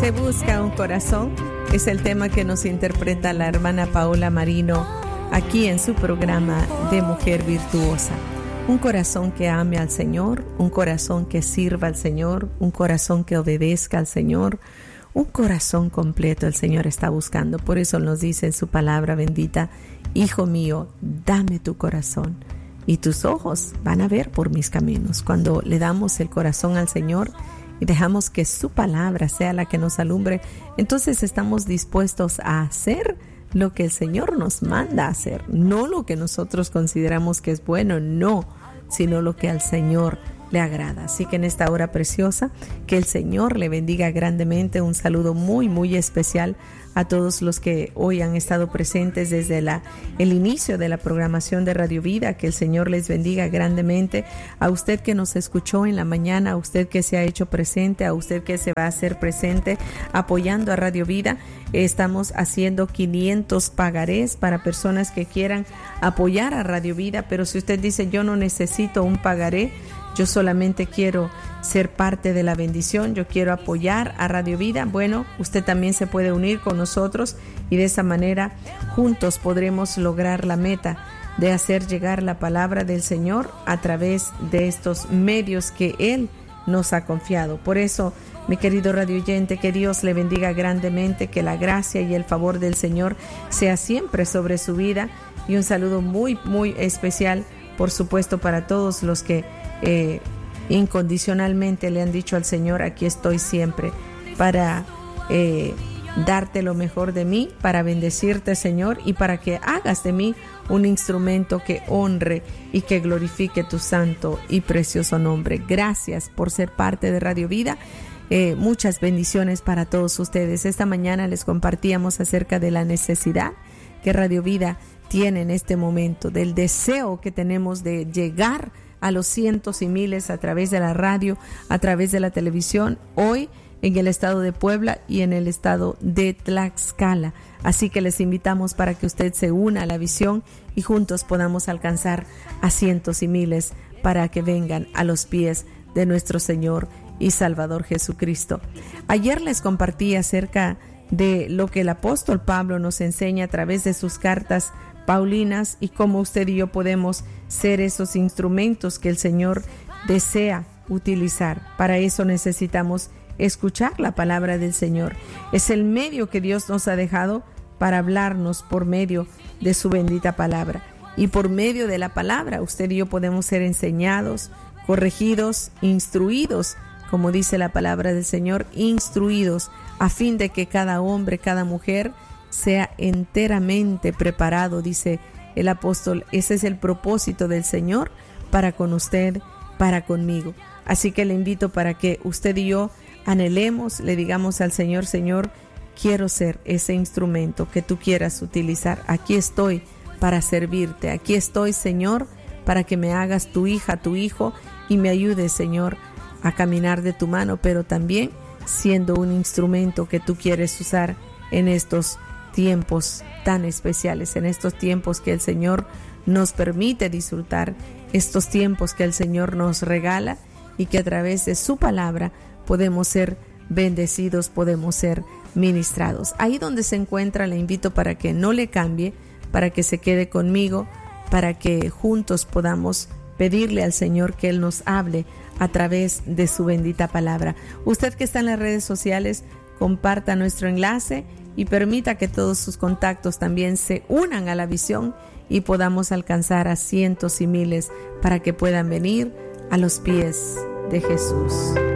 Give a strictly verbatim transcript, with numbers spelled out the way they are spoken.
Se busca un corazón es el tema que nos interpreta la hermana Paola Marino aquí en su programa de Mujer Virtuosa. Un corazón que ame al Señor, un corazón que sirva al Señor, un corazón que obedezca al Señor, un corazón completo el Señor está buscando. Por eso nos dice en su palabra bendita: Hijo mío, dame tu corazón y tus ojos van a ver por mis caminos. Cuando le damos el corazón al Señor y dejamos que su palabra sea la que nos alumbre, entonces estamos dispuestos a hacer lo que el Señor nos manda a hacer, no lo que nosotros consideramos que es bueno, no, sino lo que al Señor le agrada. Así que en esta hora preciosa, que el Señor le bendiga grandemente. Un saludo muy muy especial a todos los que hoy han estado presentes desde la, el inicio de la programación de Radio Vida. Que el Señor les bendiga grandemente. A usted que nos escuchó en la mañana, a usted que se ha hecho presente, a usted que se va a hacer presente apoyando a Radio Vida. Estamos haciendo quinientos pagarés para personas que quieran apoyar a Radio Vida, pero si usted dice: yo no necesito un pagaré, yo solamente quiero ser parte de la bendición, yo quiero apoyar a Radio Vida, bueno, usted también se puede unir con nosotros y de esa manera juntos podremos lograr la meta de hacer llegar la palabra del Señor a través de estos medios que Él nos ha confiado. Por eso, mi querido radio oyente, que Dios le bendiga grandemente, que la gracia y el favor del Señor sea siempre sobre su vida, y un saludo muy, muy especial, por supuesto, para todos los que eh, incondicionalmente le han dicho al Señor: aquí estoy siempre para eh, darte lo mejor de mí, para bendecirte, Señor, y para que hagas de mí un instrumento que honre y que glorifique tu santo y precioso nombre. Gracias por ser parte de Radio Vida. Eh, muchas bendiciones para todos ustedes. Esta mañana les compartíamos acerca de la necesidad que Radio Vida tiene en este momento, del deseo que tenemos de llegar a los cientos y miles a través de la radio, a través de la televisión, hoy en el estado de Puebla y en el estado de Tlaxcala. Así que les invitamos para que usted se una a la visión y juntos podamos alcanzar a cientos y miles para que vengan a los pies de nuestro Señor y Salvador Jesucristo. Ayer les compartí acerca de lo que el apóstol Pablo nos enseña a través de sus cartas paulinas y cómo usted y yo podemos ser esos instrumentos que el Señor desea utilizar. Para eso necesitamos escuchar la palabra del Señor. Es el medio que Dios nos ha dejado para hablarnos por medio de su bendita palabra. Y por medio de la palabra usted y yo podemos ser enseñados, corregidos, instruidos, como dice la palabra del Señor, instruidos, a fin de que cada hombre, cada mujer sea enteramente preparado, dice el apóstol. Ese es el propósito del Señor para con usted, para conmigo. Así que le invito para que usted y yo anhelemos, le digamos al Señor: Señor, quiero ser ese instrumento que tú quieras utilizar. Aquí estoy para servirte. Aquí estoy, Señor, para que me hagas tu hija, tu hijo, y me ayudes, Señor, a caminar de tu mano, pero también siendo un instrumento que tú quieres usar en estos tiempos tan especiales, en estos tiempos que el Señor nos permite disfrutar, estos tiempos que el Señor nos regala y que a través de su palabra podemos ser bendecidos, podemos ser ministrados. Ahí donde se encuentra, le invito para que no le cambie, para que se quede conmigo, para que juntos podamos pedirle al Señor que Él nos hable a través de su bendita palabra. Usted que está en las redes sociales, comparta nuestro enlace y permita que todos sus contactos también se unan a la visión y podamos alcanzar a cientos y miles para que puedan venir a los pies de Jesús.